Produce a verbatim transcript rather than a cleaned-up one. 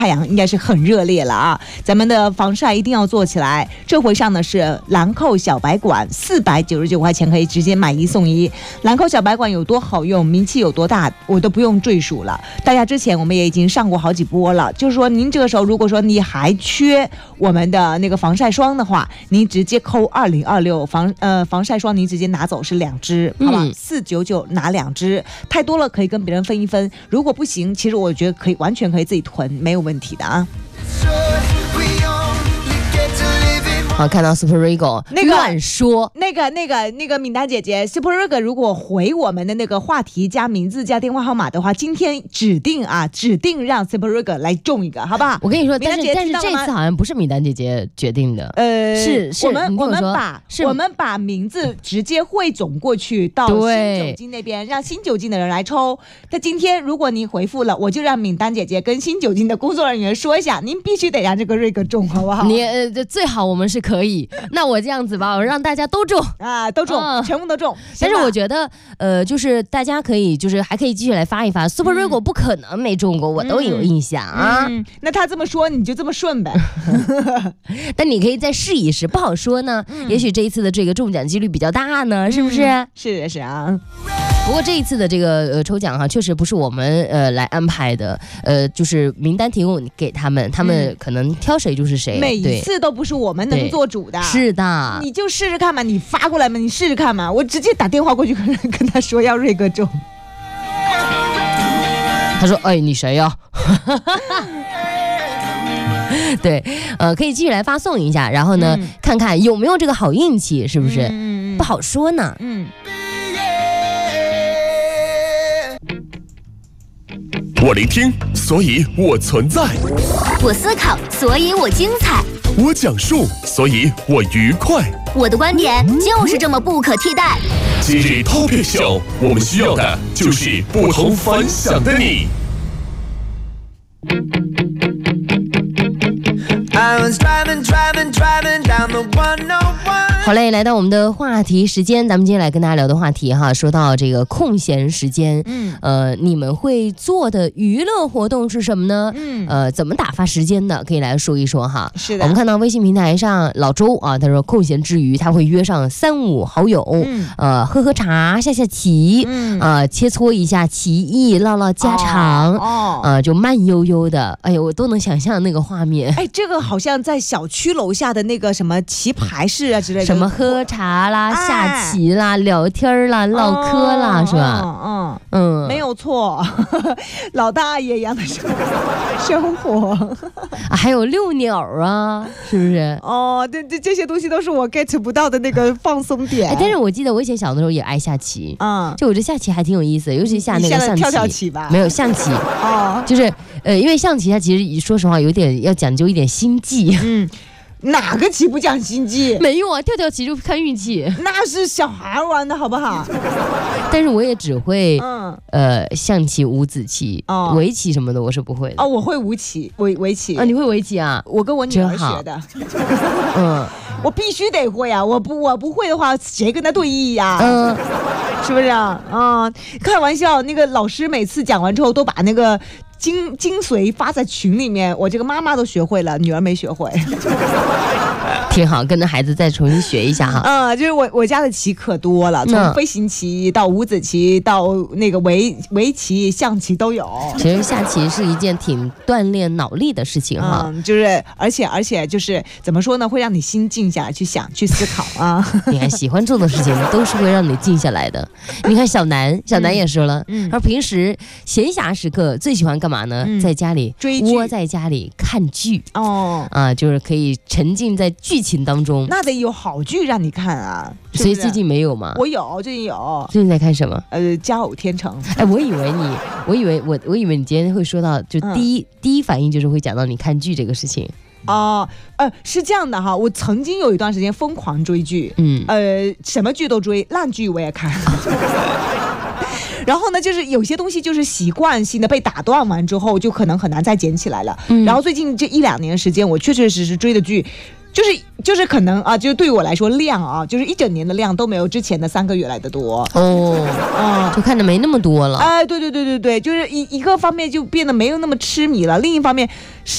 太阳应该是很热烈了啊，咱们的防晒一定要做起来。这回上的是兰蔻小白管，四百九十九块钱可以直接买一送一。兰蔻小白管有多好用，名气有多大，我都不用赘述了。大家之前我们也已经上过好几波了，就是说您这个时候如果说你还缺我们的那个防晒霜的话，您直接扣二零二六防呃防晒霜，您直接拿走是两支，好吧？四九九拿两支，太多了可以跟别人分一分。如果不行，其实我觉得可以完全可以自己囤，没有问题的啊。 好，看到 Super Rigo 那个乱说， 那个那个那个敏丹姐姐 Super Rigo 如果回我们的那个话题加名字加电话号码的话，今天指定啊指定让 Super Rigo 来中一个，好不好？ 我跟你说，但是但是这次好像不是敏丹姐姐决定的， 呃， 是是我们我们把是我们把名字直接汇总过去到新酒精那边，让新酒精的人来抽。那今天如果您回复了，我就让敏丹姐姐跟新酒精的工作人员说一下，您必须得让这个瑞哥中，好不好？ 你呃最好我们是可以，那我这样子吧，我让大家都中啊，都中、嗯，全部都中。 但是我觉得，呃，就是大家可以，就是还可以继续来发一发。Super Rigo 不可能没中过，我都有印象啊。 嗯嗯、那他这么说，你就这么顺呗。 但你可以再试一试，不好说呢。嗯、也许这一次的这个中奖几率比较大呢，是不是？ 嗯、是是啊。 不过这一次的这个呃抽奖哈，确实不是我们呃来安排的，呃，就是名单提供给他们，他们可能挑谁就是谁。 每一次都不是我们能做主的。 是的， 你就试试看嘛，你发过来嘛，你试试看嘛，我直接打电话过去跟跟他说要瑞哥中。 他说：“哎，你谁呀？”对，呃，可以继续来发送一下，然后呢，嗯、看看有没有这个好运气，是不是？嗯、不好说呢。嗯。 我聆听，所以我存在； 我思考，所以我精彩； 我讲述，所以我愉快。 我的观点就是这么不可替代。 今日 Topic Show， 我们需要的就是不同凡响的你。 好嘞，来到我们的话题时间，咱们今天来跟大家聊的话题哈，说到这个空闲时间，嗯，呃，你们会做的娱乐活动是什么呢？嗯，呃，怎么打发时间的，可以来说一说哈。 是的， 我们看到微信平台上老周啊，他说空闲之余他会约上三五好友，嗯、呃，喝喝茶，下下棋，嗯，呃，切磋一下棋艺，唠唠家常，哦，呃，就慢悠悠的，哎呦，我都能想象那个画面。 哎，这个好像在小区楼下的那个什么棋牌室啊之类的。 什么喝茶啦、哎、下棋啦、聊天啦、唠嗑啦，哦、是吧？ 嗯嗯嗯，没有错，老大爷一样的生生活、 啊，还有遛鸟啊，是不是？ 哦，对对，这些东西都是我 get 不到的那个放松点。 哎，但是我记得我以前小的时候也爱下棋，嗯，就我觉得下棋还挺有意思的，尤其下那个象棋， 跳跳棋吧， 没有象棋，哦，就是呃，因为象棋它其实说实话有点要讲究一点心计， 嗯。哪个棋不讲心计？ 没有啊，跳跳棋就看运气， 那是小孩玩的好不好？ 但是我也只会，嗯，呃，象棋、五子棋、哦、围棋什么的，我是不会的。 哦，我会围棋，围围棋啊，你会围棋啊？ 我跟我女儿学的。嗯，我必须得会啊！我不我不会的话，谁跟他对弈呀？嗯，是不是啊？嗯，开玩笑，那个老师每次讲完之后都把那个。精精髓发在群里面，我这个妈妈都学会了，女儿没学会。 挺好，跟着孩子再重新学一下哈。 嗯，就是我我家的棋可多了，从飞行棋到五子棋到那个围围棋、象棋都有。 其实下棋是一件挺锻炼脑力的事情哈。 嗯，就是而且而且就是怎么说呢，会让你心静下来去想去思考啊。 你看喜欢做的事情都是会让你静下来的。你看小南，小南也说了，嗯，而平时闲暇时刻最喜欢干嘛？嘛呢、嗯？在家里追剧， 窝在家里看剧哦，啊，就是可以沉浸在剧情当中。 那得有好剧让你看啊，是是所以最近没有吗？ 我有，最近有。 最近在看什么？ 呃，《佳偶天成》。 哎，我以为你，我以为我，我以为你今天会说到，就第一、嗯、第一反应就是会讲到你看剧这个事情。 哦，呃，是这样的哈，我曾经有一段时间疯狂追剧，嗯，呃，什么剧都追，烂剧我也看。然后呢，就是有些东西就是习惯性的被打断完之后，就可能很难再捡起来了。嗯、然后最近这一两年时间，我确确实实追的剧，就是就是可能啊，就是对我来说量啊，就是一整年的量都没有之前的三个月来的多。 哦，啊，就看的没那么多了。 哎，对对对对对，就是一一个方面就变得没有那么痴迷了，另一方面。